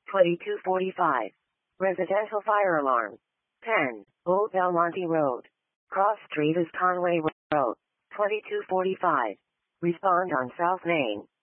2245. Residential fire alarm. 10. Old Belmonte Road. Cross Street is Conway Road. 2245. Respond on South Main.